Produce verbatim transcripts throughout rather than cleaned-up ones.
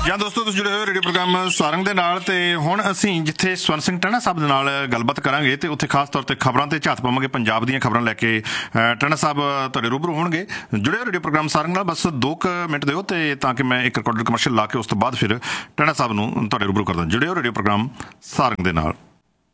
ਜਾਂ ਦੋਸਤੋ ਤੁਸੀਂ ਜੁੜੇ ਹੋਏ ਰੇਡੀਓ ਪ੍ਰੋਗਰਾਮ ਸਾਰੰਗ ਦੇ ਨਾਲ ਤੇ ਹੁਣ ਅਸੀਂ ਜਿੱਥੇ ਸਵਰਨ ਸਿੰਘ ਟਹਿਣਾ ਸਾਹਿਬ ਦੇ ਨਾਲ ਗੱਲਬਾਤ ਕਰਾਂਗੇ ਤੇ ਉੱਥੇ ਖਾਸ ਤੌਰ ਤੇ ਖਬਰਾਂ ਤੇ ਝਾਤ ਪਾਵਾਂਗੇ। ਪੰਜਾਬ ਦੀਆਂ ਖਬਰਾਂ ਲੈ ਕੇ ਟਹਿਣਾ ਸਾਹਿਬ ਤੁਹਾਡੇ ਰੂਬਰੂ ਹੋਣਗੇ। ਜੁੜੇ ਹੋਏ ਰੇਡੀਓ ਪ੍ਰੋਗਰਾਮ ਸਾਰੰਗ ਨਾਲ ਬਸ ਦੋ ਕੁ ਮਿੰਟ ਦਿਓ ਤੇ ਤਾਂ ਕਿ ਮੈਂ ਇੱਕ ਰਿਕਾਰਡਡ ਕਮਰਸ਼ੀਅਲ ਲਾ ਕੇ ਉਸ ਤੋਂ ਬਾਅਦ ਫਿਰ ਟਹਿਣਾ ਸਾਹਿਬ ਨੂੰ ਤੁਹਾਡੇ ਰੂਬਰੂ ਕਰਦਾ। ਜੁੜੇ ਹੋਏ ਰੇਡੀਓ ਪ੍ਰੋਗਰਾਮ ਸਾਰੰਗ ਦੇ ਨਾਲ।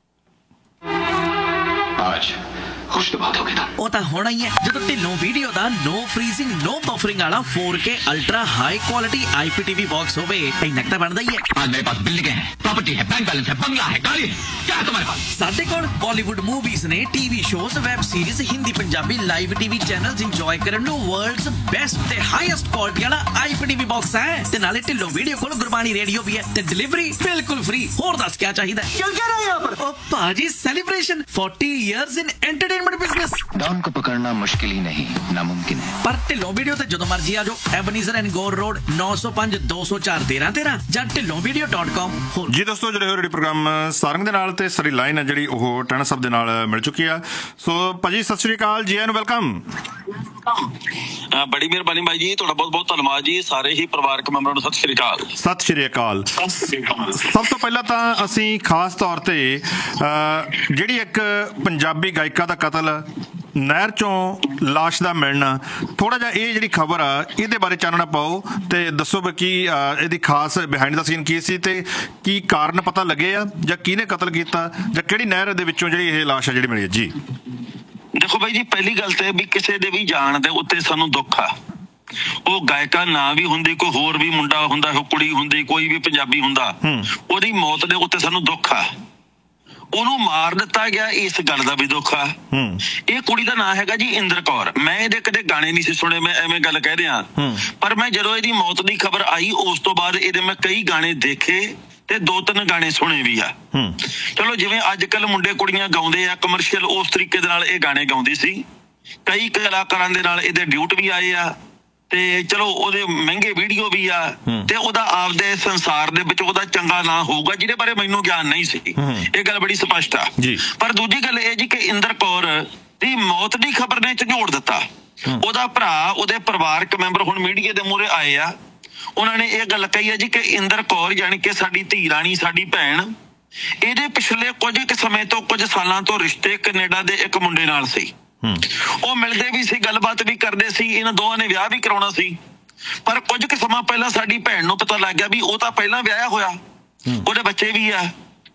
खुश तो बात हो गई। ਉਹ ਤਾਂ ਹੋਣਾ ਹੀ ਹੈ ਜਦੋਂ ਢਿੱਲੋਂ ਵੀਡੀਓ ਦਾ ਨੋ ਫਰੀਜ਼ਿੰਗ ਨੋ ਬਫਰਿੰਗ ਵਾਲਾ फोर के ultra high quality IPTV box होवे ਇੰਨਾ ਤਾਂ ਬਣਦਾ ਹੀ ਹੈ। आज मेरे पास बिल्डिंग है, प्रॉपर्टी है, बैंक बैलेंस है, बंगला है, गाड़ी है, क्या है तुम्हारे पास? ਸਾਡੇ ਕੋਲ बॉलीवुड मूवीज ने TV shows web series Hindi Punjabi live TV channels enjoy ਕਰਨ ਨੂੰ ਵਰਲਡਸ ਬੈਸਟ ਤੇ ਹਾਈਐਸਟ ਕੁਆਲਿਟੀ ਵਾਲਾ ਆਈਪੀटीवी ਬॉक्स ਹੈ ਤੇ ਨਾਲੇ ਢਿੱਲੋਂ ਵੀਡੀਓ ਕੋਲ ਗੁਰਬਾਣੀ ਰੇਡੀਓ ਵੀ ਹੈ ਤੇ ਡਿਲੀਵਰੀ ਬਿਲਕੁਲ ਫ੍ਰੀ। ਹੋਰ ਦੱਸ ਕੀ ਚਾਹੀਦਾ? ਕਿਉਂ ਕਹਿ ਰਹੇ ਹੋ ਪਰ? ਉਹ ਭਾਜੀ celebration forty years in entertainment business. Don को पकड़ना मुश्किल ही नहीं नामुमकिन है। पर ढिल्लों वीडियो ते जदों मर्जी आ जाओ। एबनीज़र एंड गौर रोड नौ सौ पाँच दो सौ चार तेरह तेरह ਜਾਂ ਢਿੱਲੋਂ ਵੀਡੀਓ ਡਾਟ ਕਾਮ। ਜੀ ਦੋਸਤੋ ਜਿਹੜੇ ਰੇਡੀਓ ਪ੍ਰੋਗਰਾਮ ਸਾਰੰਗ ਦੇ ਨਾਲ ਤੇ ਸਾਡੀ ਲਾਈਨ ਹੈ ਜਿਹੜੀ ਉਹ ਟਹਿਣਾ ਸਾਹਿਬ ਦੇ ਨਾਲ ਮਿਲ ਚੁੱਕੀ ਆ। ਸੋ ਭਾਜੀ ਸਤਿ ਸ਼੍ਰੀ ਅਕਾਲ ਜੀ, ਐਨ ਵੈਲਕਮ। ਬੜੀ ਮਿਹਰਬਾਨੀ ਬਾਈ ਜੀ, ਤੁਹਾਡਾ ਬਹੁਤ ਬਹੁਤ ਧੰਨਵਾਦ ਜੀ। ਸਾਰੇ ਹੀ ਪਰਿਵਾਰਕ ਮੈਂਬਰਾਂ ਨੂੰ ਸਤਿ ਸ਼੍ਰੀ ਅਕਾਲ। ਸਤਿ ਸ਼੍ਰੀ ਅਕਾਲ। ਸਭ ਤੋਂ ਪਹਿਲਾਂ ਤਾਂ ਅਸੀਂ ਖਾਸ ਤੌਰ ਤੇ ਜਿਹੜੀ ਇੱਕ ਪੰਜਾਬੀ ਗਾਇਕਾ ਦਾ ਕਤਲ, ਨਹਿਰ ਚੋਂ ਲਾਸ਼ ਦਾ ਮਿਲਣਾ, ਥੋੜਾ ਜਿਹਾ ਇਹ ਜਿਹੜੀ ਖਬਰ ਆ ਇਹਦੇ ਬਾਰੇ ਚਾਨਣਾ ਪਾਓ ਤੇ ਦੱਸੋ ਵੀ ਕੀ ਇਹਦੀ ਖਾਸ ਬਿਹਾਈਂਡ ਦਾ ਸੀਨ ਕੀ ਸੀ ਤੇ ਕੀ ਕਾਰਨ ਪਤਾ ਲੱਗੇ ਆ ਜਾਂ ਕਿਹਨੇ ਕਤਲ ਕੀਤਾ ਜਾਂ ਕਿਹੜੀ ਨਹਿਰ ਦੇ ਵਿੱਚੋਂ ਜਿਹੜੀ ਇਹ ਲਾਸ਼ ਆ ਜਿਹੜੀ ਮਿਲੀ ਹੈ ਜੀ? ਦੇਖੋ ਬਾਈ ਜੀ, ਪਹਿਲੀ ਗੱਲ ਤੇ ਵੀ ਕਿਸੇ ਦੇ ਵੀ ਜਾਣ ਦੇ ਉੱਤੇ ਸਾਨੂੰ ਦੁੱਖ ਆ। ਉਹ ਗਾਇਕਾ ਨਾ ਵੀ ਹੁੰਦੀ, ਕੋਈ ਹੋਰ ਵੀ ਮੁੰਡਾ ਹੁੰਦਾ, ਕੁੜੀ ਹੁੰਦੀ, ਕੋਈ ਵੀ ਪੰਜਾਬੀ ਹੁੰਦਾ, ਉਹਦੀ ਮੌਤ ਦੇ ਉੱਤੇ ਸਾਨੂੰ ਦੁੱਖ ਆ। ਉਹਨੂੰ ਮਾਰ ਦਿੱਤਾ ਗਿਆ, ਇਸ ਗੱਲ ਦਾ ਵੀ ਦੁੱਖ ਆ। ਇਹ ਕੁੜੀ ਦਾ ਨਾਂ ਹੈਗਾ ਜੀ ਇੰਦਰ ਕੌਰ। ਮੈਂ ਇਹਦੇ ਕਦੇ ਗਾਣੇ ਨਹੀਂ ਸੀ ਸੁਣੇ, ਮੈਂ ਐਵੇਂ ਗੱਲ ਕਹਿ ਰਿਹਾ, ਪਰ ਮੈਂ ਜਦੋਂ ਇਹਦੀ ਮੌਤ ਦੀ ਖਬਰ ਆਈ ਉਸ ਤੋਂ ਬਾਅਦ ਇਹਦੇ ਮੈਂ ਕਈ ਗਾਣੇ ਦੇਖੇ ਤੇ ਦੋ ਤਿੰਨ ਗਾਣੇ ਸੁਣੇ ਵੀ ਆ। ਚਲੋ ਜਿਵੇਂ ਅੱਜ ਕੱਲ ਮੁੰਡੇ ਕੁੜੀਆਂ ਗਾਉਂਦੇ ਆ ਕਮਰਸ਼ੀਅਲ, ਉਸ ਤਰੀਕੇ ਦੇ ਨਾਲ ਇਹ ਗਾਣੇ ਗਾਉਂਦੀ ਸੀ। ਕਈ ਕਲਾਕਾਰਾਂ ਦੇ ਨਾਲ ਇਹਦੇ ਡਿਊਟ ਵੀ ਆਏ ਆ ਤੇ ਚਲੋ ਉਹਦੇ ਮਹਿੰਗੇ ਵੀਡੀਓ ਵੀ ਆ ਤੇ ਉਹਦਾ ਆਪਦੇ ਸੰਸਾਰ ਦੇ ਵਿੱਚ ਉਹਦਾ ਚੰਗਾ ਨਾਂ ਹੋਊਗਾ, ਜਿਹਦੇ ਬਾਰੇ ਮੈਨੂੰ ਗਿਆਨ ਨਹੀਂ ਸੀ। ਇਹ ਗੱਲ ਬੜੀ ਸਪਸ਼ਟ ਆ। ਪਰ ਦੂਜੀ ਗੱਲ ਇਹ ਜੀ ਕਿ ਇੰਦਰ ਕੌਰ ਦੀ ਮੌਤ ਦੀ ਖਬਰ ਨੇ ਝੰਜੋੜ ਦਿੱਤਾ। ਉਹਦਾ ਭਰਾ, ਉਹਦੇ ਪਰਿਵਾਰਕ ਮੈਂਬਰ ਹੁਣ ਮੀਡੀਆ ਦੇ ਮੂਹਰੇ ਆਏ ਆ। ਉਹਨਾਂ ਨੇ ਇਹ ਗੱਲ ਕਹੀ ਹੈ ਜੀ ਕਿ ਇੰਦਰ ਕੌਰ ਯਾਨੀ ਕਿ ਸਾਡੀ ਧੀ ਰਾਣੀ, ਸਾਡੀ ਭੈਣ, ਇਹਦੇ ਪਿਛਲੇ ਕੁਝ ਕੁ ਸਮੇਂ ਤੋਂ, ਕੁਝ ਸਾਲਾਂ ਤੋਂ ਰਿਸ਼ਤੇ ਕੈਨੇਡਾ ਦੇ ਇੱਕ ਮੁੰਡੇ ਨਾਲ ਸੀ। ਉਹ ਮਿਲਦੇ ਵੀ ਸੀ, ਗੱਲਬਾਤ ਵੀ ਕਰਦੇ ਸੀ, ਇਹਨਾਂ ਦੋਵਾਂ ਨੇ ਵਿਆਹ ਵੀ ਕਰਾਉਣਾ ਸੀ। ਪਰ ਕੁਝ ਕੁ ਸਮਾਂ ਪਹਿਲਾਂ ਸਾਡੀ ਭੈਣ ਨੂੰ ਪਤਾ ਲੱਗ ਗਿਆ ਵੀ ਉਹ ਤਾਂ ਪਹਿਲਾਂ ਵਿਆਹਿਆ ਹੋਇਆ, ਉਹਦੇ ਬੱਚੇ ਵੀ ਆ,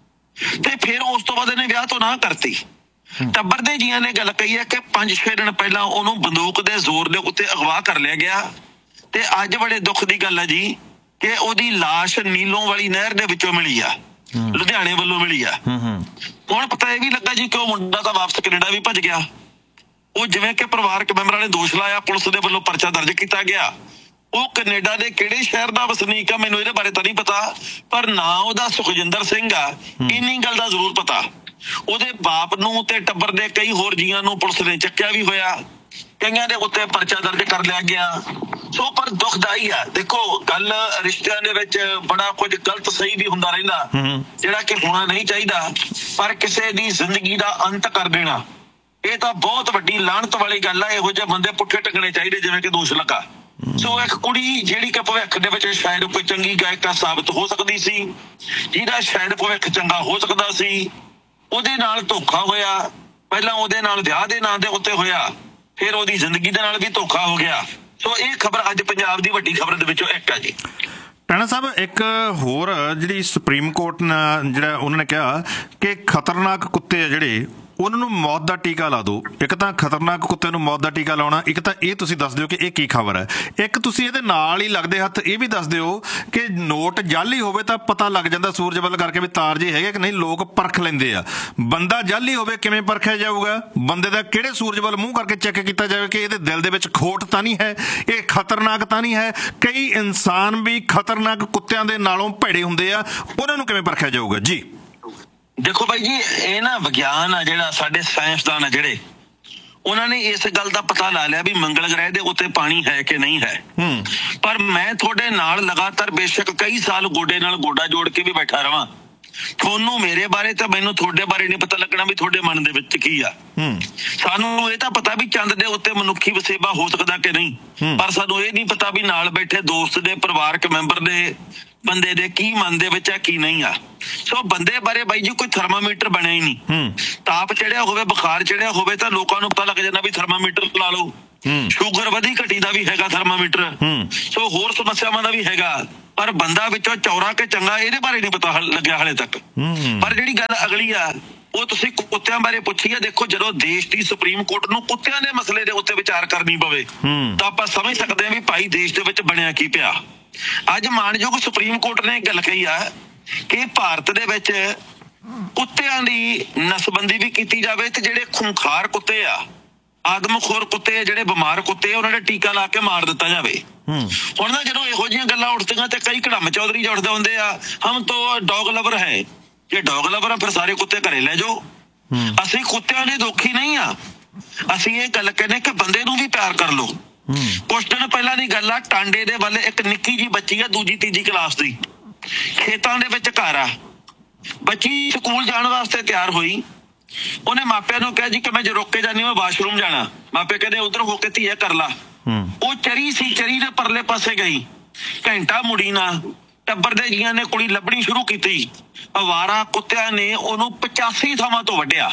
ਤੇ ਫਿਰ ਉਸ ਤੋਂ ਬਾਅਦ ਇਹਨੇ ਵਿਆਹ ਤੋਂ ਨਾ ਕਰਤੀ। ਟੱਬਰ ਦੇ ਜੀਆਂ ਨੇ ਗੱਲ ਕਹੀ ਹੈ ਕਿ ਪੰਜ ਛੇ ਦਿਨ ਪਹਿਲਾਂ ਉਹਨੂੰ ਬੰਦੂਕ ਦੇ ਜ਼ੋਰ ਦੇ ਉੱਤੇ ਅਗਵਾ ਕਰ ਲਿਆ ਗਿਆ ਤੇ ਅੱਜ ਬੜੇ ਦੁੱਖ ਦੀ ਗੱਲ ਹੈ ਜੀ ਕਿ ਉਹਦੀ ਲਾਸ਼ ਨੀਲੋਂ ਵਾਲੀ ਨਹਿਰ ਦੇ ਵਿੱਚੋਂ ਮਿਲੀ ਆ, ਲੁਧਿਆਣੇ ਵੱਲੋਂ ਮਿਲੀ ਆ। ਹੁਣ ਪਤਾ ਇਹ ਵੀ ਲੱਗਾ ਜੀ ਕਿ ਉਹ ਮੁੰਡਾ ਤਾਂ ਵਾਪਸ ਕੈਨੇਡਾ ਵੀ ਭੱਜ ਗਿਆ। ਉਹ ਜਿਵੇਂ ਕਿ ਪਰਿਵਾਰਕ ਮੈਂਬਰਾਂ ਨੇ ਦੋਸ਼ ਲਾਇਆ, ਪੁਲਿਸ ਦੇ ਵੱਲੋਂ ਪਰਚਾ ਦਰਜ ਕੀਤਾ ਗਿਆ। ਉਹ ਕੈਨੇਡਾ ਦੇ ਕਿਹੜੇ ਸ਼ਹਿਰ ਦਾ ਵਸਨੀਕ ਆ ਮੈਨੂੰ ਇਹਦੇ ਬਾਰੇ ਤਾਂ ਨਹੀਂ ਪਤਾ, ਪਰ ਨਾਂ ਉਹਦਾ ਸੁਖਜਿੰਦਰ ਸਿੰਘ ਆ, ਇੰਨੀ ਗੱਲ ਦਾ ਜ਼ਰੂਰ ਪਤਾ। ਉਹਦੇ ਬਾਪ ਨੂੰ ਤੇ ਟੱਬਰ ਦੇ ਕਈ ਹੋਰ ਜੀਆਂ ਨੂੰ ਪੁਲਿਸ ਨੇ ਚੱਕਿਆ ਵੀ ਹੋਇਆ, ਕਈਆਂ ਦੇ ਉੱਤੇ ਪਰਚਾ ਦਰਜ ਕਰ ਲਿਆ ਗਿਆ। ਸੋ ਪਰ ਦੁਖਦਾਈ ਆ। ਦੇਖੋ ਗੱਲ ਰਿਸ਼ਤਿਆਂ ਦੇ ਵਿੱਚ ਬੜਾ ਕੁਝ ਗਲਤ ਸਹੀ ਵੀ ਹੁੰਦਾ ਰਹਿੰਦਾ ਜਿਹੜਾ ਕਿ ਹੋਣਾ ਨਹੀਂ ਚਾਹੀਦਾ, ਪਰ ਕਿਸੇ ਦੀ ਜ਼ਿੰਦਗੀ ਦਾ ਅੰਤ ਕਰ ਦੇਣਾ ਇਹ ਤਾਂ ਬਹੁਤ ਵੱਡੀ ਲਾਹਨਤ ਵਾਲੀ ਗੱਲ ਆ। ਇਹੋ ਜਿਹੇ ਬੰਦੇ ਪੁੱਠੇ ਟੰਗਣੇ ਚਾਹੀਦੇ ਜਿਵੇਂ ਕਿ ਦੋਸ਼ ਲੱਗਾ। ਸੋ ਇੱਕ ਕੁੜੀ ਜਿਹੜੀ ਕਿ ਭਵਿੱਖ ਦੇ ਵਿੱਚ ਸ਼ਾਇਦ ਕੋਈ ਚੰਗੀ ਗਾਇਕਾ ਸਾਬਤ ਹੋ ਸਕਦੀ ਸੀ, ਜਿਹਦਾ ਸ਼ਾਇਦ ਭਵਿੱਖ ਚੰਗਾ ਹੋ ਸਕਦਾ ਸੀ, ਉਹਦੇ ਨਾਲ ਧੋਖਾ ਹੋਇਆ। ਪਹਿਲਾਂ ਉਹਦੇ ਨਾਲ ਵਿਆਹ ਦੇ ਨਾਂ ਦੇ ਉੱਤੇ ਹੋਇਆ, ਫਿਰ ਉਹਦੀ ਜ਼ਿੰਦਗੀ ਦੇ ਨਾਲ ਵੀ ਧੋਖਾ ਹੋ ਗਿਆ। ਸੋ ਇਹ ਖਬਰ ਅੱਜ ਪੰਜਾਬ ਦੀ ਵੱਡੀ ਖਬਰ ਦੇ ਵਿੱਚੋਂ ਇੱਕ ਹੈ ਜੀ। ਟਹਿਣਾ ਸਾਹਿਬ, ਇੱਕ ਹੋਰ ਜਿਹੜੀ ਸੁਪਰੀਮ ਕੋਰਟ ਨੇ ਜਿਹੜਾ ਉਹਨਾਂ ਨੇ ਕਿਹਾ ਕਿ ਖਤਰਨਾਕ ਕੁੱਤੇ ਆ ਜਿਹੜੇ ਉਹਨਾਂ ਨੂੰ ਮੌਤ ਦਾ ਟੀਕਾ ਲਾ ਦਿਓ। ਇੱਕ ਤਾਂ ਖਤਰਨਾਕ ਕੁੱਤੇ ਨੂੰ ਮੌਤ ਦਾ ਟੀਕਾ ਲਾਉਣਾ, ਇੱਕ ਤਾਂ ਇਹ ਤੁਸੀਂ ਦੱਸ ਦਿਓ ਕਿ ਇਹ ਕੀ ਖਬਰ ਹੈ। ਇੱਕ ਤੁਸੀਂ ਇਹਦੇ ਨਾਲ ਹੀ ਲੱਗਦੇ ਹੱਥ ਇਹ ਵੀ ਦੱਸ ਦਿਓ ਕਿ ਨੋਟ ਜਾਲੀ ਹੋਵੇ ਤਾਂ ਪਤਾ ਲੱਗ ਜਾਂਦਾ ਸੂਰਜ ਵੱਲ ਕਰਕੇ ਵੀ ਤਾਰ ਜੇ ਹੈਗੇ ਕਿ ਨਹੀਂ, ਲੋਕ ਪਰਖ ਲੈਂਦੇ ਆ। ਬੰਦਾ ਜਾਲੀ ਹੋਵੇ ਕਿਵੇਂ ਪਰਖਿਆ ਜਾਊਗਾ? ਬੰਦੇ ਦਾ ਕਿਹੜੇ ਸੂਰਜ ਵੱਲ ਮੂੰਹ ਕਰਕੇ ਚੈੱਕ ਕੀਤਾ ਜਾਵੇ ਕਿ ਇਹਦੇ ਦਿਲ ਦੇ ਵਿੱਚ ਖੋਟ ਤਾਂ ਨਹੀਂ ਹੈ, ਇਹ ਖਤਰਨਾਕ ਤਾਂ ਨਹੀਂ ਹੈ? ਕਈ ਇਨਸਾਨ ਵੀ ਖਤਰਨਾਕ ਕੁੱਤਿਆਂ ਦੇ ਨਾਲੋਂ ਭੈੜੇ ਹੁੰਦੇ ਆ, ਉਹਨਾਂ ਨੂੰ ਕਿਵੇਂ ਪਰਖਿਆ ਜਾਊਗਾ ਜੀ? ਦੇਖੋ ਬਾਈ ਜੀ, ਇਹ ਨਾ ਵਿਗਿਆਨ ਆ ਜਿਹੜਾ, ਸਾਡੇ ਸਾਇੰਸਦਾਨ ਆ ਜਿਹੜੇ, ਉਹਨਾਂ ਨੇ ਇਸ ਗੱਲ ਦਾ ਪਤਾ ਲਾ ਲਿਆ ਵੀ ਮੰਗਲ ਗ੍ਰਹਿ ਦੇ ਉੱਤੇ ਪਾਣੀ ਹੈ ਕਿ ਨਹੀਂ ਹੈ। ਪਰ ਮੈਂ ਤੁਹਾਡੇ ਨਾਲ ਲਗਾਤਾਰ ਬੇਸ਼ੱਕ ਕਈ ਸਾਲ ਗੋਡੇ ਨਾਲ ਗੋਡਾ ਜੋੜ ਕੇ ਵੀ ਬੈਠਾ ਰਵਾਂ, ਤੁਹਾਨੂੰ ਮੇਰੇ ਬਾਰੇ ਤਾਂ ਮੈਨੂੰ ਤੁਹਾਡੇ ਬਾਰੇ ਨਹੀਂ ਪਤਾ ਲੱਗਣਾ ਵੀ ਤੁਹਾਡੇ ਮਨ ਦੇ ਵਿੱਚ ਕੀ ਆ। ਸਾਨੂੰ ਇਹ ਤਾਂ ਪਤਾ ਵੀ ਚੰਦ ਦੇ ਉੱਤੇ ਮਨੁੱਖੀ ਵਸੇਬਾ ਹੋ ਸਕਦਾ ਕਿ ਨਹੀਂ, ਪਰ ਸਾਨੂੰ ਇਹ ਨਹੀਂ ਪਤਾ ਵੀ ਨਾਲ ਬੈਠੇ ਦੋਸਤ ਦੇ ਪਰਿਵਾਰਕ ਮੈਂਬਰ ਦੇ ਬੰਦੇ ਦੇ ਕੀ ਮਨ ਦੇ ਵਿੱਚ ਆ ਕੀ ਨਹੀਂ ਆ। ਸੋ ਬੰਦੇ ਬਾਰੇ ਬਾਈ ਜੀ ਕੋਈ ਥਰਮਾਮੀਟਰ ਬਣਿਆ ਹੀ ਨਹੀਂ। ਤਾਪ ਚੜਿਆ ਹੋਵੇ, ਬੁਖਾਰ ਚੜਿਆ ਹੋਵੇ ਤਾਂ ਲੋਕਾਂ ਨੂੰ ਪਤਾ ਲੱਗ ਜਾਂਦਾ ਵੀ ਥਰਮਾਮੀਟਰ ਲਾ ਲਓ। ਸ਼ੂਗਰ ਵਧੀ ਘਟੀ ਦਾ ਵੀ ਹੈਗਾ ਥਰਮਾਮੀਟਰ, ਸੋ ਹੋਰ ਸਮੱਸਿਆਵਾਂ ਦਾ ਵੀ ਹੈਗਾ, ਪਰ ਬੰਦਾ ਵਿੱਚੋਂ ਚੌਰਾ ਕਿ ਚੰਗਾ ਇਹਦੇ ਬਾਰੇ ਨਹੀਂ ਪਤਾ ਲੱਗਿਆ ਹਾਲੇ ਤੱਕ। ਪਰ ਜਿਹੜੀ ਗੱਲ ਅਗਲੀ ਆ ਉਹ ਤੁਸੀਂ ਕੁੱਤਿਆਂ ਬਾਰੇ ਪੁੱਛੀ ਆ। ਦੇਖੋ, ਜਦੋਂ ਦੇਸ਼ ਦੀ ਸੁਪਰੀਮ ਕੋਰਟ ਨੂੰ ਕੁੱਤਿਆਂ ਦੇ ਮਸਲੇ ਦੇ ਉੱਤੇ ਵਿਚਾਰ ਕਰਨੀ ਪਵੇ ਤਾਂ ਆਪਾਂ ਸਮਝ ਸਕਦੇ ਹਾਂ ਵੀ ਭਾਈ ਦੇਸ਼ ਦੇ ਵਿੱਚ ਬਣਿਆ ਕੀ ਪਿਆ। ਅੱਜ ਮਾਣਯੋਗ ਸੁਪਰੀਮ ਕੋਰਟ ਨੇ ਗੱਲ ਕਹੀ ਆ ਕਿ ਭਾਰਤ ਦੇ ਵਿੱਚ ਕੁੱਤਿਆਂ ਦੀ ਨਸਬੰਦੀ ਵੀ ਕੀਤੀ ਜਾਵੇ ਤੇ ਜਿਹੜੇ ਖੂੰਖਾਰ ਕੁੱਤੇ ਆ, ਆਦਮਖੋਰ ਕੁੱਤੇ, ਜਿਹੜੇ ਬਿਮਾਰ ਕੁੱਤੇ, ਉਹਨਾਂ ਦੇ ਟੀਕਾ ਲਾ ਕੇ ਮਾਰ ਦਿੱਤਾ ਜਾਵੇ। ਹੁਣ ਨਾ ਜਦੋਂ ਇਹੋ ਜਿਹੀਆਂ ਗੱਲਾਂ ਉੱਠਦੀਆਂ ਤੇ ਕਈ ਘੜਮ ਚੌਧਰੀ ਉੱਠਦੇ ਹੁੰਦੇ ਆ, ਹਮ ਤੋਂ ਡੌਗ ਲਵਰ ਹੈ। ਜੇ ਡੌਗ ਲਵਰ ਆ ਫਿਰ ਸਾਰੇ ਕੁੱਤੇ ਘਰੇ ਲੈ ਜਾਓ। ਅਸੀਂ ਕੁੱਤਿਆਂ ਦੇ ਦੋਖੀ ਨਹੀਂ ਆ, ਅਸੀਂ ਇਹ ਗੱਲ ਕਹਿੰਦੇ ਕਿ ਬੰਦੇ ਨੂੰ ਵੀ ਪਿਆਰ ਕਰ ਲਓ। ਕੁਛ ਦਿਨ ਪਹਿਲਾਂ ਦੀ ਗੱਲ ਆ, ਟਾਂਡੇ ਦੇ ਵੱਲ ਇੱਕ ਨਿੱਕੀ ਜੀ ਬੱਚੀ ਆ, ਦੂਜੀ ਤੀਜੀ ਕਲਾਸ ਦੀ, ਖੇਤਾਂ ਦੇ ਵਿੱਚ ਘਰ ਆ। ਬੱਚੀ ਸਕੂਲ ਜਾਣ ਵਾਸਤੇ ਤਿਆਰ ਹੋਈ, ਉਹਨੇ ਮਾਪਿਆਂ ਨੂੰ ਕਿਹਾ ਜੀ ਕਿ ਮੈਂ ਜੇ ਰੁਕ ਕੇ ਜਾਨੀ ਮੈਂ ਵਾਸ਼ਰੂਮ ਜਾਣਾ। ਮਾਪੇ ਕਹਿੰਦੇ ਉਧਰ ਹੋ ਕੇ ਧੀਏ ਕਰ ਲਾ। ਉਹ ਚਰੀ ਸੀ, ਚਰੀ ਦੇ ਪਰਲੇ ਪਾਸੇ ਗਈ, ਘੰਟਾ ਮੁੜੀ ਨਾ। ਟੱਬਰ ਦੇ ਜੀਆਂ ਨੇ ਕੁੜੀ ਲੱਭਣੀ ਸ਼ੁਰੂ ਕੀਤੀ। ਅਵਾਰਾ ਕੁੱਤਿਆਂ ਨੇ ਉਹਨੂੰ ਪਚਾਸੀ ਥਾਵਾਂ ਤੋਂ ਵੱਢਿਆ।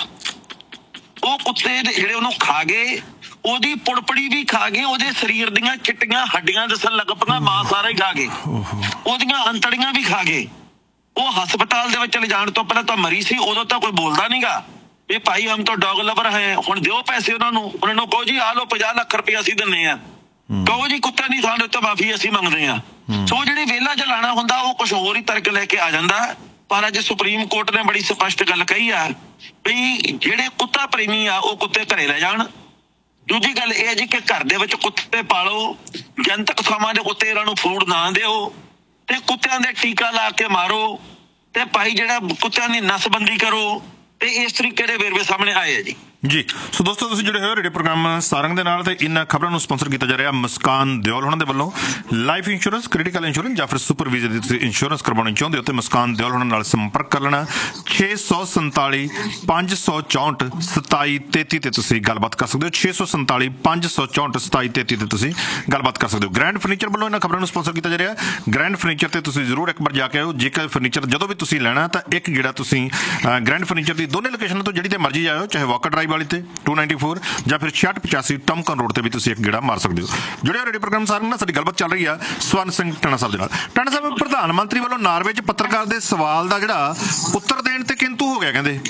ਉਹ ਕੁੱਤੇ ਜਿਹੜੇ ਉਹਨੂੰ ਖਾ ਗਏ, ਉਹਦੀ ਪੁੜਪੜੀ ਵੀ ਖਾ ਗਏ, ਉਹਦੇ ਸਰੀਰ ਦੀਆਂ ਚਿੱਟੀਆਂ ਹੱਡੀਆਂ ਦਿਸਣ ਲੱਗ ਪਈਆਂ, ਮਾਸ ਸਾਰਾ ਹੀ ਖਾ ਗਏ, ਉਹਦੀਆਂ ਅੰਤੜੀਆਂ ਵੀ ਖਾ ਗਏ। ਉਹ ਹਸਪਤਾਲ ਦੇ ਵਿੱਚ ਲਿਜਾਣ ਤੋਂ ਪਹਿਲਾਂ ਤਾਂ ਮਰੀ ਸੀ, ਉਦੋਂ ਤਾਂ ਕੋਈ ਬੋਲਦਾ ਨੀਗਾ ਇਹ ਭਾਈ ਹਮ ਤਾਂ ਡੌਗ ਲਵਰ ਹੈ, ਹੁਣ ਦਿਓ ਪੈਸੇ ਉਹਨਾਂ ਨੂੰ। ਉਹਨਾਂ ਨੂੰ ਕਹੋ ਜੀ ਆ ਲਓ ਪੰਜਾਹ ਲੱਖ ਰੁਪਇਆ ਅਸੀਂ ਦਿੰਦੇ ਆ, ਕਹੋ ਜੀ ਕੁੱਤੇ ਦੀ ਥਾਂ ਦੇ ਉੱਤੇ ਮਾਫੀ ਅਸੀਂ ਮੰਗਦੇ ਆ। ਸੋ ਜਿਹੜੀ ਵਿਹਲਾ ਚਲਾਣਾ ਹੁੰਦਾ ਉਹ ਕੁਛ ਹੋਰ ਹੀ ਤਰਕ ਲੈ ਕੇ ਆ ਜਾਂਦਾ। ਪਰ ਅੱਜ ਸੁਪਰੀਮ ਕੋਰਟ ਨੇ ਬੜੀ ਸਪਸ਼ਟ ਗੱਲ ਕਹੀ ਆ ਵੀ ਜਿਹੜੇ ਕੁੱਤਾ ਪ੍ਰੇਮੀ ਆ ਉਹ ਕੁੱਤੇ ਘਰੇ ਲੈ ਜਾਣ। ਦੂਜੀ ਗੱਲ ਇਹ ਹੈ ਜੀ ਕਿ ਘਰ ਦੇ ਵਿੱਚ ਕੁੱਤੇ ਪਾਲੋ, ਜਨਤਕ ਥਾਵਾਂ ਦੇ ਉੱਤੇ ਇਹਨਾਂ ਨੂੰ ਫੂਡ ਨਾ ਦਿਓ ਤੇ ਕੁੱਤਿਆਂ ਦੇ ਟੀਕਾ ਲਾ ਕੇ ਮਾਰੋ ਤੇ ਭਾਈ ਜਿਹੜਾ ਕੁੱਤਿਆਂ ਦੀ ਨਸਬੰਦੀ ਕਰੋ। ਤੇ ਇਸ ਤਰੀਕੇ ਦੇ ਵੇਰਵੇ ਸਾਹਮਣੇ ਆਏ ਆ ਜੀ। ਜੀ ਸੋ ਦੋਸਤੋ, ਤੁਸੀਂ ਜੁੜੇ ਹੋਏ ਰੇਡੀਓ ਪ੍ਰੋਗਰਾਮ ਸਾਰੰਗ ਦੇ ਨਾਲ ਤੇ ਇਹਨਾਂ ਖਬਰਾਂ ਨੂੰ ਸਪਾਂਸਰ ਕੀਤਾ ਜਾ ਰਿਹਾ ਮੁਸਕਾਨ ਦਿਓਲ ਹੋਣਾ ਦੇ ਵੱਲੋਂ। ਲਾਈਫ ਇੰਸ਼ੋਰੈਂਸ, ਕ੍ਰਿਟੀਕਲ ਇੰਸ਼ੋਰੈਂਸ ਜਾਂ ਫਿਰ ਸੁਪਰ ਵੀਜ਼ੇ ਦੀ ਤੁਸੀਂ ਇੰਸ਼ੋਰੈਂਸ ਕਰਵਾਉਣੀ ਚਾਹੁੰਦੇ ਹੋ ਤੇ ਮੁਸਕਾਨ ਦਿਓਲ ਹੋਣਾ ਨਾਲ ਸੰਪਰਕ ਕਰ ਲੈਣਾ। ਛੇ ਸੌ ਸੰਤਾਲੀ ਪੰਜ ਸੌ ਚੌਂਹਠ ਸਤਾਈ ਤੇਤੀ ਤੇ ਤੁਸੀਂ ਗੱਲਬਾਤ ਕਰ ਸਕਦੇ ਹੋ। ਛੇ ਸੌ ਸੰਤਾਲੀ ਪੰਜ ਸੌ ਚੌਂਹਠ ਸਤਾਈ ਤੇਤੀ ਤੇ ਤੁਸੀਂ ਗੱਲਬਾਤ ਕਰ ਸਕਦੇ ਹੋ। ਗ੍ਰੈਂਡ ਫਰਨੀਚਰ ਵੱਲੋਂ ਇਹਨਾਂ ਖਬਰਾਂ ਨੂੰ ਸਪਾਂਸਰ ਕੀਤਾ ਜਾ ਰਿਹਾ। ਗ੍ਰੈਂਡ ਫਰਨੀਚਰ ਤੇ ਤੁਸੀਂ ਜ਼ਰੂਰ ਇੱਕ ਵਾਰ ਜਾ ਕੇ ਆਓ। ਜੇਕਰ ਫਰਨੀਚਰ ਜਦੋਂ ਵੀ ਤੁਸੀਂ ਲੈਣਾ ਤਾਂ ਇੱਕ ਜਿਹੜਾ ਤੁਸੀਂ ਗ੍ਰੈਂਡ ਫਰਨੀਚਰ ਦੀ ਦੋਨੇ ਲੋਕੇਸ਼ਨਾਂ ਤੋਂ ਜਿਹੜੀ ਤੇ ਮਰਜ਼ੀ ਆਇਓ, ਚਾਹੇ ਵਾਕਰ ਡਰਾਈਵ ਵਾਲੀ ਤੇ ਟੂ ਨਾਈਨਟੀ ਫੋਰ ਜਾਂ ਫਿਰ ਛਿਆਹਠ ਪਚਾਸੀ ਟਮਕਨ ਰੋਡ ਤੇ ਵੀ ਤੁਸੀਂ ਇੱਕ ਗੇੜਾ ਮਾਰ ਸਕਦੇ ਹੋ। ਜੁੜਿਆ ਰੇਡੀਓ ਪ੍ਰੋਗਰਾਮ ਸਾਰਿਆਂ ਨਾਲ ਸਾਡੀ ਗੱਲਬਾਤ ਚੱਲ ਰਹੀ ਆ ਸਵਰਨ ਸਿੰਘ ਟਾਣਾ ਸਾਹਿਬ ਦੇ ਨਾਲ। ਟਾਣਾ ਸਾਹਿਬ, ਪ੍ਰਧਾਨ ਮੰਤਰੀ ਵੱਲੋਂ ਨਾਰਵੇ 'ਚ ਪੱਤਰਕਾਰ ਦੇ ਸਵਾਲ ਦਾ ਜਿਹੜਾ ਉੱਤਰ ਦੇਣ ਤੇ ਕਿੰਤੂ ਹੋ ਗਿਆ ਕਹਿੰਦੇ।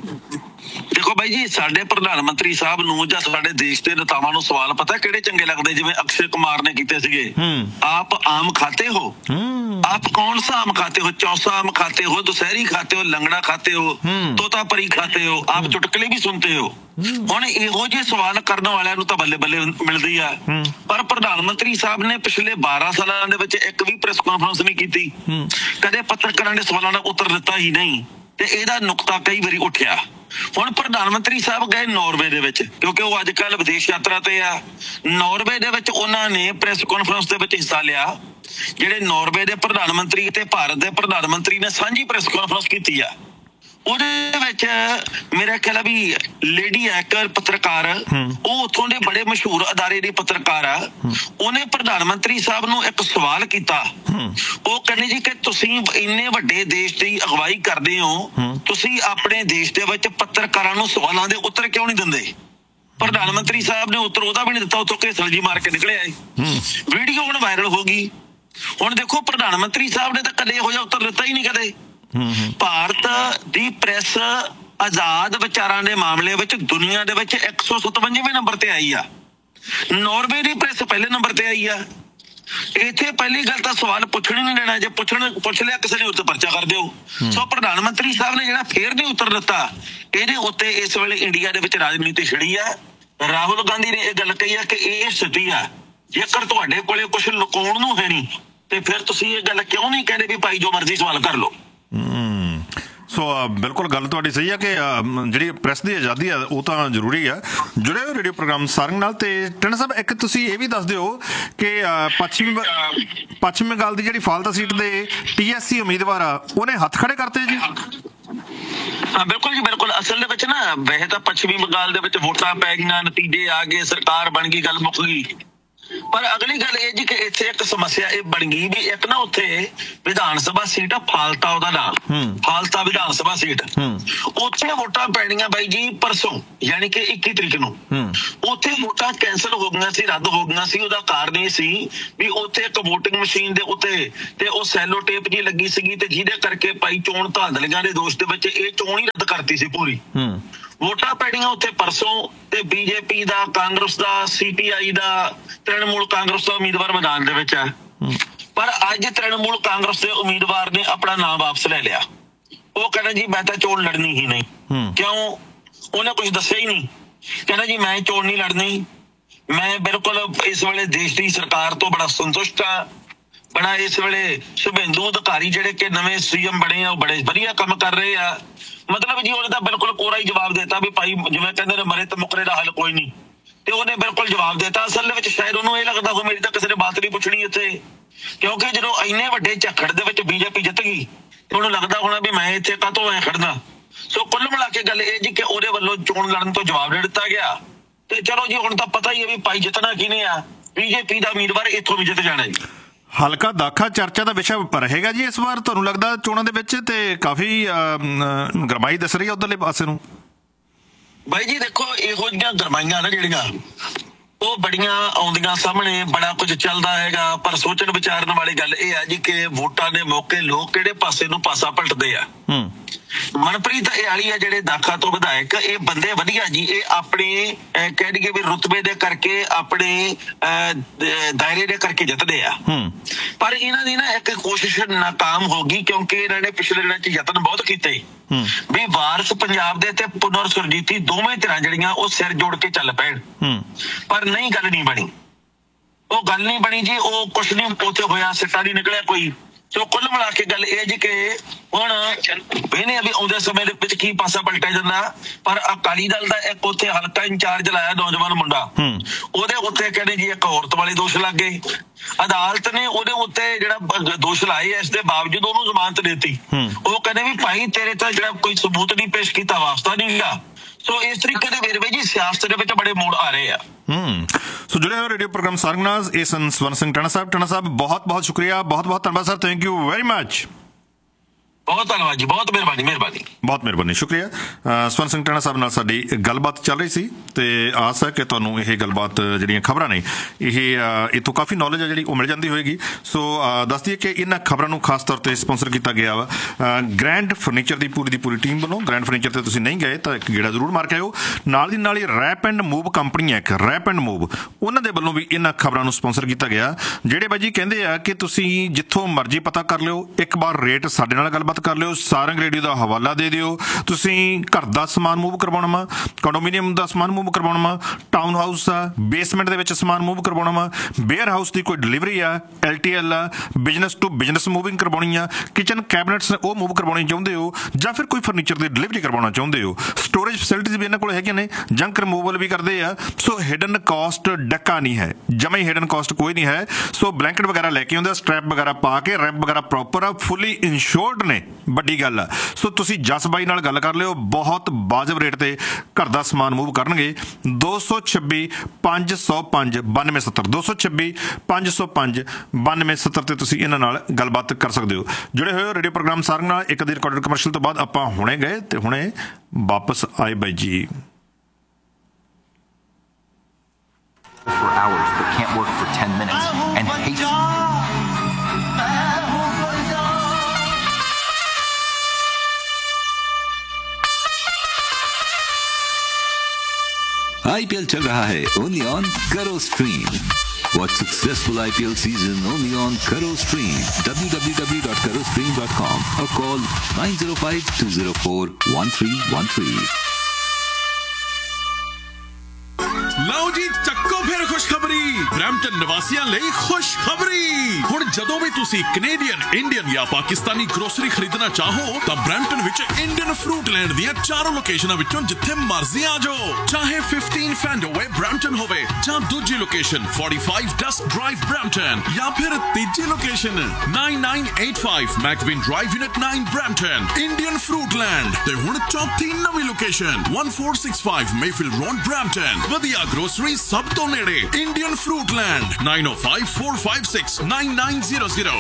ਦੇਖੋ ਬਾਈ ਜੀ, ਸਾਡੇ ਪ੍ਰਧਾਨ ਮੰਤਰੀ ਸਾਹਿਬ ਨੂੰ ਜਾਂ ਸਾਡੇ ਦੇਸ਼ ਦੇ ਨੇਤਾਵਾਂ ਨੂੰ ਸਵਾਲ ਪਤਾ ਕਿਹੜੇ ਚੰਗੇ ਲੱਗਦੇ? ਜਿਵੇਂ ਅਕਸ਼ੇ ਕੁਮਾਰ ਨੇ ਕੀਤੇ ਸੀਗੇ, ਆਪ ਆਮ ਖਾਤੇ ਹੋ, आप कौन सा आम खाते हो? चौसा आम खाते हो, दुशहरी खाते हो, लंगड़ा खाते हो, तोता परी खाते हो, आप चुटकुले भी सुनते हो। ਹੁਣ ਇਹੋ ਜਿਹੇ ਸਵਾਲ ਕਰਨ ਵਾਲਿਆਂ ਨੂੰ ਤਾਂ ਬੱਲੇ ਬੱਲੇ ਮਿਲਦੀ ਆ। ਪਰ ਪ੍ਰਧਾਨ ਮੰਤਰੀ ਸਾਹਿਬ ਨੇ ਪਿਛਲੇ ਬਾਰਾਂ ਸਾਲਾਂ ਦੇ ਵਿੱਚ ਇੱਕ ਵੀ ਪ੍ਰੈਸ ਕਾਨਫਰੰਸ ਨਹੀਂ ਕੀਤੀ, ਕਦੇ ਪੱਤਰਕਾਰਾਂ ਦੇ ਸਵਾਲਾਂ ਦਾ ਉੱਤਰ ਦਿੱਤਾ ਹੀ ਨਹੀਂ ਤੇ ਇਹਦਾ ਨੁਕਤਾ ਕਈ ਵਾਰੀ ਉੱਠਿਆ। ਹੁਣ ਪ੍ਰਧਾਨ ਮੰਤਰੀ ਸਾਹਿਬ ਗਏ ਨਾਰਵੇ ਦੇ ਵਿੱਚ, ਕਿਉਂਕਿ ਉਹ ਅੱਜ ਕੱਲ੍ਹ ਵਿਦੇਸ਼ ਯਾਤਰਾ ਤੇ ਆ। ਨਾਰਵੇ ਦੇ ਵਿੱਚ ਉਹਨਾਂ ਨੇ ਪ੍ਰੈਸ ਕਾਨਫਰੰਸ ਦੇ ਵਿੱਚ ਹਿੱਸਾ ਲਿਆ। ਜਿਹੜੇ ਨਾਰਵੇ ਦੇ ਪ੍ਰਧਾਨ ਮੰਤਰੀ ਤੇ ਭਾਰਤ ਦੇ ਪ੍ਰਧਾਨ ਮੰਤਰੀ ਨੇ ਸਾਂਝੀ ਪ੍ਰੈਸ ਕਾਨਫਰੰਸ ਕੀਤੀ ਆ। ਉਹਦੇ ਵਿੱਚ ਮੇਰਾ ਖਿਆਲ ਆ ਵੀ ਲੇਡੀ ਐਕਰ ਪੱਤਰਕਾਰ, ਉਹ ਉੱਥੋਂ ਦੇ ਬੜੇ ਮਸ਼ਹੂਰ ਅਦਾਰੇ ਦੀ ਪੱਤਰਕਾਰ ਆ। ਉਹਨੇ ਪ੍ਰਧਾਨ ਮੰਤਰੀ ਸਾਹਿਬ ਨੂੰ ਇੱਕ ਸਵਾਲ ਕੀਤਾ। ਉਹ ਕਹਿੰਦੇ ਜੀ ਕਿ ਤੁਸੀਂ ਇੰਨੇ ਵੱਡੇ ਦੇਸ਼ ਦੀ ਅਗਵਾਈ ਕਰਦੇ ਹੋ, ਤੁਸੀਂ ਆਪਣੇ ਦੇਸ਼ ਦੇ ਵਿੱਚ ਪੱਤਰਕਾਰਾਂ ਨੂੰ ਸਵਾਲਾਂ ਦੇ ਉੱਤਰ ਕਿਉਂ ਨਹੀਂ ਦਿੰਦੇ? ਪ੍ਰਧਾਨ ਮੰਤਰੀ ਸਾਹਿਬ ਨੇ ਉੱਤਰ ਉਹਦਾ ਵੀ ਨਹੀਂ ਦਿੱਤਾ, ਉੱਥੋਂ ਘੇਸਲ ਜੀ ਮਾਰ ਕੇ ਨਿਕਲਿਆ। ਵੀਡੀਓ ਹੁਣ ਵਾਇਰਲ ਹੋ ਗਈ। ਹੁਣ ਦੇਖੋ, ਪ੍ਰਧਾਨ ਮੰਤਰੀ ਸਾਹਿਬ ਨੇ ਤਾਂ ਕਦੇ ਇਹੋ ਜਿਹਾ ਉੱਤਰ ਦਿੱਤਾ ਹੀ ਨਹੀਂ ਕਦੇ। ਭਾਰਤ ਦੀ ਪ੍ਰੈਸ ਆਜ਼ਾਦ ਵਿਚਾਰਾਂ ਦੇ ਮਾਮਲੇ ਵਿੱਚ ਦੁਨੀਆ ਦੇ ਵਿੱਚ ਇੱਕ ਸੌ ਸਤਵੰਜਵੇਂ ਨੰਬਰ ਤੇ ਆਈ ਆ। ਨਾਰਵੇ ਦੀ ਪ੍ਰੈਸ ਪਹਿਲੇ ਨੰਬਰ ਤੇ ਆਈ ਆ। ਇੱਥੇ ਪਹਿਲੀ ਗੱਲ ਤਾਂ ਸਵਾਲ ਪੁੱਛਣ ਹੀ ਨਹੀਂ ਦੇਣਾ। ਜੇ ਪੁੱਛਣ ਪੁੱਛ ਲਿਆ ਕਿਸੇ ਨੇ ਉੱਤੇ ਪਰਚਾ ਕਰ ਦਿਓ। ਸੋ ਪ੍ਰਧਾਨ ਮੰਤਰੀ ਸਾਹਿਬ ਨੇ ਜਿਹੜਾ ਫੇਰ ਨਹੀਂ ਉੱਤਰ ਦਿੱਤਾ, ਇਹਦੇ ਉੱਤੇ ਇਸ ਵੇਲੇ ਇੰਡੀਆ ਦੇ ਵਿੱਚ ਰਾਜਨੀਤੀ ਛਿੜੀ ਆ। ਰਾਹੁਲ ਗਾਂਧੀ ਨੇ ਇਹ ਗੱਲ ਕਹੀ ਆ ਕਿ ਇਹ ਸਥਿਤੀ ਆ, ਜੇਕਰ ਤੁਹਾਡੇ ਕੋਲੇ ਕੁਛ ਲੁਕਾਉਣ ਨੂੰ ਹੈ ਨਹੀਂ ਤੇ ਫਿਰ ਤੁਸੀਂ ਇਹ ਗੱਲ ਕਿਉਂ ਨਹੀਂ ਕਹਿੰਦੇ ਵੀ ਭਾਈ ਜੋ ਮਰਜ਼ੀ ਸਵਾਲ ਕਰ ਲਓ। ਸੋ ਬਿਲਕੁਲ ਗੱਲ ਤੁਹਾਡੀ ਸਹੀ ਹੈ ਕਿ ਜਿਹੜੀ ਪ੍ਰੈਸ ਦੀ ਆਜ਼ਾਦੀ ਆ ਉਹ ਤਾਂ ਜ਼ਰੂਰੀ ਆ। ਜੁੜੇ ਹੋ ਰੇਡੀਓ ਪ੍ਰੋਗਰਾਮ ਸਾਰੰਗ ਨਾਲ। ਤੇ ਟੰਡਾ ਸਾਹਿਬ, ਇੱਕ ਤੁਸੀਂ ਇਹ ਵੀ ਦੱਸ ਦਿਓ ਕਿ ਪੱਛਮੀ ਪੱਛਮੀ ਬੰਗਾਲ ਦੀ ਜਿਹੜੀ ਫਾਲਤਾ ਸੀਟ ਦੇ ਟੀ ਐਸ ਸੀ ਉਮੀਦਵਾਰ ਆ ਉਹਨੇ ਹੱਥ ਖੜੇ ਕਰਤੇ ਜੀ। ਹਾਂ ਬਿਲਕੁਲ ਜੀ ਬਿਲਕੁਲ। ਅਸਲ ਦੇ ਵਿੱਚ ਨਾ ਵੈਸੇ ਤਾਂ ਪੱਛਮੀ ਬੰਗਾਲ ਦੇ ਵਿੱਚ ਵੋਟਾਂ ਪੈ ਗਈਆਂ, ਨਤੀਜੇ ਆ ਗਏ, ਸਰਕਾਰ ਬਣ ਗਈ, ਗੱਲ ਮੁੱਕ ਗਈ। ਪਰ ਅਗਲੀ ਗੱਲ ਇਹ ਜੀ ਕਿ ਇੱਥੇ ਇੱਕ ਸਮੱਸਿਆ ਇਹ ਬਣ ਗਈ ਵੀ ਇੱਕ ਨਾ ਉੱਥੇ ਵਿਧਾਨ ਸਭਾ ਸੀਟ ਆ ਫਾਲਤਾ, ਉਹਦਾ ਨਾਮ ਫਾਲਤਾ ਵਿਧਾਨ ਸਭਾ ਸੀਟ, ਉੱਥੇ ਵੋਟਾਂ ਪੈਣੀਆਂ ਬਾਈ ਜੀ ਪਰਸੋਂ, ਯਾਨੀ ਕਿ ਇੱਕੀ ਤਰੀਕ ਨੂੰ। ਉੱਥੇ ਵੋਟਾਂ ਕੈਂਸਲ ਹੋ ਗਈਆਂ ਸੀ, ਰੱਦ ਹੋ ਗਈਆਂ ਸੀ। ਉਹਦਾ ਕਾਰਨ ਇਹ ਸੀ ਵੀ ਉੱਥੇ ਇੱਕ ਵੋਟਿੰਗ ਮਸ਼ੀਨ ਦੇ ਉੱਤੇ ਤੇ ਉਹ ਸੈਲੋ ਟੇਪ ਜੀ ਲੱਗੀ ਸੀਗੀ ਤੇ ਜਿਹਦੇ ਕਰਕੇ ਭਾਈ ਚੋਣ ਧਾਂਦਲੀਆਂ ਦੇ ਦੋਸ਼ ਦੇ ਵਿੱਚ ਇਹ ਚੋਣ ਹੀ ਰੱਦ ਕਰਤੀ ਸੀ ਪੂਰੀ। ਵੋਟਾਂ ਪੈਣੀਆਂ ਉੱਥੇ ਪਰਸੋਂ ਤੇ ਬੀਜੇਪੀ ਦਾ, ਕਾਂਗਰਸ ਦਾ, ਸੀਪੀਆਈ ਦਾ, ਤ੍ਰਿਣਮੂਲ ਕਾਂਗਰਸ ਦਾ ਉਮੀਦਵਾਰ ਮੈਦਾਨ ਦੇ ਵਿੱਚ ਹੈ। ਪਰ ਅੱਜ ਤ੍ਰਿਣਮੂਲ ਕਾਂਗਰਸ ਦੇ ਉਮੀਦਵਾਰ ਨੇ ਆਪਣਾ ਨਾਮ ਵਾਪਸ ਲੈ ਲਿਆ। ਉਹ ਕਹਿੰਦਾ ਜੀ ਮੈਂ ਤਾਂ ਚੋਣ ਲੜਨੀ ਹੀ ਨਹੀਂ। ਕਿਉਂ? ਉਹਨੇ ਕੁਝ ਦੱਸਿਆ ਹੀ ਨਹੀਂ। ਕਹਿੰਦਾ ਜੀ ਮੈਂ ਚੋਣ ਨਹੀਂ ਲੜਨੀ, ਮੈਂ ਬਿਲਕੁਲ ਇਸ ਵੇਲੇ ਦੇਸ਼ ਦੀ ਸਰਕਾਰ ਤੋਂ ਬੜਾ ਸੰਤੁਸ਼ਟ ਹਾਂ। ਬੜਾ ਇਸ ਵੇਲੇ ਸ਼ੁਭੇਂਦੂ ਅਧਿਕਾਰੀ ਜਿਹੜੇ ਕਿ ਨਵੇਂ ਸੀਐਮ ਬਣੇ ਆ ਉਹ ਬੜੇ ਵਧੀਆ ਕੰਮ ਕਰ ਰਹੇ ਆ। ਮਤਲਬ ਜੀ ਉਹਨੇ ਤਾਂ ਬਿਲਕੁਲ ਕੋਰਾ ਹੀ ਜਵਾਬ ਦੇਤਾ ਵੀ ਭਾਈ ਜਿਵੇਂ ਕਹਿੰਦੇ ਨੇ ਮਰੇ ਤੇ ਮੁਕਰੇ ਦਾ ਹੱਲ ਕੋਈ ਨਹੀਂ, ਤੇ ਉਹਨੇ ਬਿਲਕੁਲ ਜਵਾਬ ਦੇਤਾ। ਅਸਲ ਦੇ ਵਿੱਚ ਸ਼ਾਇਦ ਉਹਨੂੰ ਇਹ ਲੱਗਦਾ ਹੋ ਮੇਰੀ ਤਾਂ ਕਿਸੇ ਨੇ ਬਾਤ ਨਹੀਂ ਪੁੱਛਣੀ ਇੱਥੇ, ਕਿਉਂਕਿ ਜਦੋਂ ਇੰਨੇ ਵੱਡੇ ਝੱਖੜ ਦੇ ਵਿੱਚ ਬੀਜੇਪੀ ਜਿੱਤ ਗਈ ਤੇ ਉਹਨੂੰ ਲੱਗਦਾ ਹੋਣਾ ਵੀ ਮੈਂ ਇੱਥੇ ਕਾਹਤੋਂ ਐ ਖੜਨਾ। ਸੋ ਕੁੱਲ ਮਿਲਾ ਕੇ ਗੱਲ ਇਹ ਜੀ ਕਿ ਉਹਦੇ ਵੱਲੋਂ ਚੋਣ ਲੜਨ ਤੋਂ ਜਵਾਬ ਦੇ ਦਿੱਤਾ ਗਿਆ। ਤੇ ਚਲੋ ਜੀ ਹੁਣ ਤਾਂ ਪਤਾ ਹੀ ਹੈ ਵੀ ਭਾਈ ਜਿੱਤਣਾ ਕਿਹਨੇ ਆ, ਬੀਜੇਪੀ ਦਾ ਉਮੀਦਵਾਰ ਇੱਥੋਂ ਵੀ ਜਿੱਤ ਜਾਣਾ ਜੀ। ਹਲਕਾ ਦਾਖਾ ਚਰਚਾ ਦਾ ਵਿਸ਼ਾ ਰਹੇਗਾ ਜੀ ਇਸ ਵਾਰ ਤੁਹਾਨੂੰ ਲੱਗਦਾ ਚੋਣਾਂ ਦੇ ਵਿੱਚ, ਤੇ ਕਾਫੀ ਗਰਮਾਈ ਦਿਸ ਰਹੀ ਹੈ ਉਧਰਲੇ ਪਾਸੇ ਨੂੰ। ਬਾਈ ਜੀ ਦੇਖੋ ਇਹੋ ਜਿਹੀਆਂ ਗਰਮਾਈਆਂ ਨਾ ਜਿਹੜੀਆਂ ਉਹ ਬੜੀਆਂ ਆਉਂਦੀਆਂ ਸਾਹਮਣੇ, ਬੜਾ ਕੁਝ ਚੱਲਦਾ ਹੈਗਾ। ਪਰ ਸੋਚਣ ਵਿਚਾਰਨ ਵਾਲੀ ਗੱਲ ਇਹ ਹੈ ਜੀ ਕਿ ਵੋਟਾਂ ਦੇ ਮੌਕੇ ਲੋਕ ਕਿਹੜੇ ਪਾਸੇ ਨੂੰ ਪਾਸਾ ਪਲਟਦੇ ਆ। ਮਨਪ੍ਰੀਤ ਇਆਲੀ ਆ ਜਿਹੜੇ ਦਾਖਾ ਤੋਂ ਵਿਧਾਇਕ, ਇਹ ਬੰਦੇ ਵਧੀਆ ਜੀ। ਇਹ ਆਪਣੇ ਕਹਿ ਦਈਏ ਵੀ ਰੁਤਬੇ ਦੇ ਕਰਕੇ, ਆਪਣੇ ਦਾਇਰੇ ਦੇ ਕਰਕੇ ਜਿੱਤਦੇ ਆ। ਪਰ ਇਹਨਾਂ ਦੀ ਨਾ ਇੱਕ ਕੋਸ਼ਿਸ਼ ਨਾਕਾਮ ਹੋ ਗਈ ਕਿਉਂਕਿ ਇਹਨਾਂ ਨੇ ਪਿਛਲੇ ਦਿਨਾਂ 'ਚ ਯਤਨ ਬਹੁਤ ਕੀਤੇ ਵੀ ਵਾਰਸ ਪੰਜਾਬ ਦੇ ਤੇ ਪੁਨਰ ਸੁਰਜੀਤੀ ਦੋਵੇਂ ਧਿਰਾਂ ਜਿਹੜੀਆਂ ਉਹ ਸਿਰ ਜੋੜ ਕੇ ਚੱਲ ਪੈਣ। ਪਰ ਨਹੀਂ, ਗੱਲ ਨਹੀਂ ਬਣੀ। ਉਹ ਗੱਲ ਨਹੀਂ ਬਣੀ ਜੀ। ਉਹ ਕੁਛ ਨਹੀਂ ਉੱਥੇ ਹੋਇਆ, ਸਿੱਟਾ ਨਹੀਂ ਨਿਕਲਿਆ ਕੋਈ। ਸੋ ਕੁੱਲ ਮਿਲਾ ਕੇ ਗੱਲ ਇਹ ਜੀ ਕਿ ਹੁਣ ਇਹਨੇ ਵੀ ਆਉਂਦੇ ਸਮੇਂ ਦੇ ਵਿੱਚ ਕੀ ਪਾਸਾ ਪਲਟਿਆ ਜਾਂਦਾ। ਪਰ ਅਕਾਲੀ ਦਲ ਦਾ ਇੱਕ ਉੱਥੇ ਹਲਕਾ ਇੰਚਾਰਜ ਲਾਇਆ ਨੌਜਵਾਨ ਮੁੰਡਾ, ਉਹਦੇ ਉੱਤੇ ਕਹਿੰਦੇ ਜੀ ਇੱਕ ਔਰਤ ਵਾਲੇ ਦੋਸ਼ ਲੱਗ ਗਏ। ਅਦਾਲਤ ਨੇ ਉਹਦੇ ਉੱਤੇ ਜਿਹੜਾ ਦੋਸ਼ ਲਾਏ ਇਸ ਦੇ ਬਾਵਜੂਦ ਉਹਨੂੰ ਜ਼ਮਾਨਤ ਦਿੱਤੀ। ਉਹ ਕਹਿੰਦੇ ਵੀ ਭਾਈ ਤੇਰੇ ਤਾਂ ਜਿਹੜਾ ਕੋਈ ਸਬੂਤ ਨਹੀਂ ਪੇਸ਼ ਕੀਤਾ ਵਾਸਤਾ ਨਹੀਂ ਗਾ। ਸੋ ਇਸ ਤਰੀਕੇ ਦੇ ਵੇਰਵੇ ਜੀ ਸਿਆਸਤ ਦੇ ਵਿੱਚ ਬੜੇ ਮੋੜ ਆ ਰਹੇ ਆ। ਹੂੰ ਸੋ ਜੁੜੇ ਹੋ ਰੇਡੀਓ ਪ੍ਰੋਗਰਾਮ ਸਾਰੰਗ ਨਾਲ। ਇਹ ਸਨ ਸਵਰਨ ਸਿੰਘ ਟੰਡਾ ਸਾਹਿਬ। ਟੰਡਾ ਸਾਹਿਬ ਬਹੁਤ ਬਹੁਤ ਸ਼ੁਕਰੀਆ, ਬਹੁਤ ਬਹੁਤ ਧੰਨਵਾਦ sir. Thank you very much. ਬਹੁਤ ਧੰਨਵਾਦ ਜੀ, ਬਹੁਤ ਮਿਹਰਬਾਨੀ ਮਿਹਰਬਾਨੀ ਬਹੁਤ ਮਿਹਰਬਾਨੀ, ਸ਼ੁਕਰੀਆ। ਸਵਰਨ ਸਿੰਘ ਟੰਡਾ ਸਾਹਿਬ ਨਾਲ ਸਾਡੀ ਗੱਲਬਾਤ ਚੱਲ ਰਹੀ ਸੀ ਤੇ ਆਸ ਹੈ ਕਿ ਤੁਹਾਨੂੰ ਇਹ ਗੱਲਬਾਤ ਜਿਹੜੀਆਂ ਖਬਰਾਂ ਨੇ ਇਹ ਇੱਥੋਂ ਕਾਫੀ ਨੌਲੇਜ ਹੈ ਜਿਹੜੀ ਉਹ ਮਿਲ ਜਾਂਦੀ ਹੋਏਗੀ। ਸੋ ਦੱਸ ਦਈਏ ਕਿ ਇਹਨਾਂ ਖਬਰਾਂ ਨੂੰ ਖਾਸ ਤੌਰ ਤੇ ਸਪਾਂਸਰ ਕੀਤਾ ਗਿਆ ਵਾ ਗ੍ਰੈਂਡ ਫਰਨੀਚਰ ਦੀ ਪੂਰੀ ਦੀ ਪੂਰੀ ਟੀਮ ਵੱਲੋਂ। ਗ੍ਰੈਂਡ ਫਰਨੀਚਰ ਤੇ ਤੁਸੀਂ ਨਹੀਂ ਗਏ ਤਾਂ ਇੱਕ ਗੇੜਾ ਜ਼ਰੂਰ ਮਾਰ ਕੇ ਆਇਓ। ਨਾਲ ਦੀ ਨਾਲ ਹੀ ਰੈਪ ਐਂਡ ਮੂਵ ਕੰਪਨੀ ਹੈ ਇੱਕ, ਰੈਪ ਐਂਡ ਮੂਵ, ਉਹਨਾਂ ਦੇ ਵੱਲੋਂ ਵੀ ਇਹਨਾਂ ਖਬਰਾਂ ਨੂੰ ਸਪਾਂਸਰ ਕੀਤਾ ਗਿਆ। ਜਿਹੜੇ ਬਾਜੀ ਕਹਿੰਦੇ ਆ ਕਿ ਤੁਸੀਂ ਜਿੱਥੋਂ ਮਰਜ਼ੀ ਪਤਾ ਕਰ ਲਿਓ, ਇੱਕ ਵਾਰ ਰੇਟ ਸਾਡੇ ਨਾਲ ਗੱਲਬਾਤ ਕਰ ਲਿਓ, ਸਾਰੰਗ ਰੇਡੀਓ ਦਾ ਹਵਾਲਾ ਦੇ ਦਿਓ। ਤੁਸੀਂ ਘਰ ਦਾ ਸਮਾਨ ਮੂਵ ਕਰਵਾਉਣਾ ਵਾ, ਕੰਡੋਮੀਨੀਅਮ ਦਾ ਸਮਾਨ ਮੂਵ ਕਰਵਾਉਣਾ ਵਾ, ਟਾਊਨ ਹਾਊਸ ਆ, ਬੇਸਮੈਂਟ ਦੇ ਵਿੱਚ ਸਮਾਨ ਮੂਵ ਕਰਵਾਉਣਾ ਵਾ, ਵੇਅਰ ਹਾਊਸ ਦੀ ਕੋਈ ਡਿਲੀਵਰੀ ਆ, ਐਲ ਟੀ ਐਲ ਆ, ਬਿਜ਼ਨਸ ਟੂ ਬਿਜ਼ਨਸ ਮੂਵਿੰਗ ਕਰਵਾਉਣੀ ਆ, ਕਿਚਨ ਕੈਬਨਿਟਸ ਉਹ ਮੂਵ ਕਰਵਾਉਣੀ ਚਾਹੁੰਦੇ ਹੋ, ਜਾਂ ਫਿਰ ਕੋਈ ਫਰਨੀਚਰ ਦੀ ਡਿਲੀਵਰੀ ਕਰਵਾਉਣਾ ਚਾਹੁੰਦੇ ਹੋ। ਸਟੋਰੇਜ ਫੈਸਿਲਿਟੀਜ਼ ਵੀ ਇਹਨਾਂ ਕੋਲ ਹੈਗੀਆਂ ਨੇ, ਜੰਕ ਰਿਮੂਵਲ ਵੀ ਕਰਦੇ ਆ। ਸੋ ਹਿਡਨ ਕਾਸਟ ਡੱਕਾ ਨਹੀਂ ਹੈ, ਜਮਾ ਹੀ ਹਿਡਨ ਕਾਸਟ ਕੋਈ ਨਹੀਂ ਹੈ। ਸੋ ਬਲੈਂਕਟ ਵਗੈਰਾ ਲੈ ਕੇ ਆਉਂਦੇ, ਸਟ੍ਰੈਪ ਵਗੈਰਾ ਪਾ ਕੇ, ਰੈਪ ਵਗੈਰਾ ਪ੍ਰੋਪਰ ਆ, ਫੁੱਲੀ ਇਨਸ਼ੋਰਡ ਨੇ, ਵੱਡੀ ਗੱਲ ਆ। ਸੋ ਤੁਸੀਂ ਜਸ ਬਾਈ ਨਾਲ ਗੱਲ ਕਰ ਲਿਓ, ਬਹੁਤ ਵਾਜਬ ਰੇਟ ਤੇ ਘਰ ਦਾ ਸਮਾਨ ਮੂਵ ਕਰਨਗੇ। ਦੋ ਸੌ ਛੱਬੀ ਪੰਜ ਸੌ ਪੰਜ ਬਾਨਵੇਂ ਸੱਤਰ ਦੋ ਸੌ ਛੱਬੀ ਪੰਜ ਸੌ ਪੰਜ ਬਾਨਵੇਂ ਸੱਤਰ ਤੇ ਤੁਸੀਂ ਇਹਨਾਂ ਨਾਲ ਗੱਲਬਾਤ ਕਰ ਸਕਦੇ ਹੋ। ਜੁੜੇ ਹੋਏ ਰੇਡੀਓ ਪ੍ਰੋਗਰਾਮ ਸਾਰੰਗ ਨਾਲ। ਇੱਕ ਦੀ ਰਿਕਾਰਡਡ ਕਮਰਸ਼ੀਅਲ ਤੋਂ ਬਾਅਦ ਆਪਾਂ ਹੁਣੇ ਗਏ ਤੇ ਹੁਣੇ ਵਾਪਸ ਆਏ ਬਾਈ ਜੀ। For hours but can't work for ten minutes and hates I P L चल रहा है ओनली ऑन करो stream. Watch successful I P L season only on Karo Stream. w w w dot karo stream dot com or call nine zero five two zero four one three one three. ਲਓ ਜੀ ਚੱਕੋ ਫਿਰ ਖੁਸ਼ਖਬਰੀ। ਖੁਸ਼ਖਬਰੀ Brampton ਨਿਵਾਸੀਆਂ ਲਈ ਖੁਸ਼ਖਬਰੀ ਹੁਣ ਜਦੋਂ ਵੀ ਤੁਸੀਂ Canadian Indian ਜਾਂ ਪਾਕਿਸਤਾਨੀ ਗਰੋਸਰੀ ਖਰੀਦਣਾ ਚਾਹੋ ਤਾਂ ਬਰੈਂਪਟਨ ਵਿੱਚ ਇੰਡੀਅਨ ਫਰੂਟ ਲੈਂਡ ਦੀਆਂ ਚਾਰੋਂ ਲੋਕੇਸ਼ਨਾਂ ਵਿੱਚੋਂ ਜਿੱਥੇ ਮਰਜ਼ੀ ਆ ਜਾਓ ਚਾਹੇ ਫਿਫਟੀਨ ਫੈਂਡੋਵੇ ਬਰੈਂਪਟਨ ਹੋਵੇ ਜਾਂ ਦੂਜੀ ਲੋਕੇਸ਼ਨ forty-five ਡਸਕ ਡਰਾਈਵ ਬਰੈਂਪਟਨ ਜਾਂ ਫਿਰ ਤੀਜੀ location ninety-nine eighty-five ਮੈਕਵਿਨ drive unit nine Brampton Indian fruit land ਤੇ ਹੁਣ ਚੌਥੀ ਨਵੀਂ location fourteen sixty-five Mayfield road Brampton ਵਧੀਆ ਗਰੋਸਰੀ ਸਭ ਤੋਂ ਨੇੜੇ Indian fruit land nine oh five four five six nine nine zero zero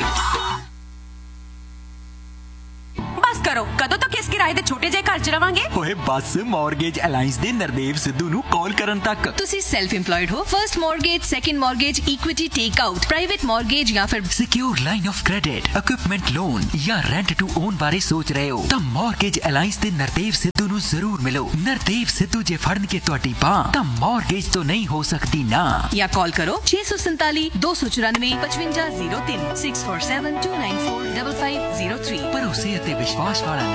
ਬਸ ਕਰੋ ਕਦੋਂ ਤੱਕ ਇਸ ਕਿਰਾਏ ਦੇ ਛੋਟੇ ਜਿਹੇ ਘਰ ਚ ਰਵਾਂਗੇ ਓਏ ਬਸ ਮਾਰਗੇਜ ਅਲਾਈਅੰਸ ਦੇ ਨਰਦੇਵ ਸਿੱਧੂ ਨੂੰ ਕਾਲ ਕਰਨ ਤੱਕ ਤੁਸੀਂ ਸੈਲਫ ਇੰਪਲੋਇਡ ਹੋ first mortgage second mortgage equity take out private mortgage ਜਾਂ ਫਿਰ secure line of credit equipment loan ਜਾਂ ਰੈਂਟ ਟੂ ਓਨ ਬਾਰੇ ਸੋਚ ਰਹੇ ਹੋ ਤਾਂ ਮਾਰਗੇਜ ਅਲਾਈਅੰਸ ਦੇ ਨਰਦੇਵ ਸਿੱਧੂ ਨੂੰ ਜ਼ਰੂਰ ਮਿਲੋ ਨਰਦੇਵ ਸਿੱਧੂ ਜੇ ਫੜਨ ਕੇ ਤੁਹਾਡੀ ਬਾਂਹ ਤਾਂ ਮਾਰਗੇਜ ਤੋਂ ਨਹੀਂ ਹੋ ਸਕਦੀ ਨਾ ਜਾਂ ਕਾਲ ਕਰੋ six four seven two four nine five five zero three six four seven two nine four five five zero three ਭਰੋਸੇ ਅਤੇ ਵਿਸ਼ਵਾਸ ਵਾਲਾ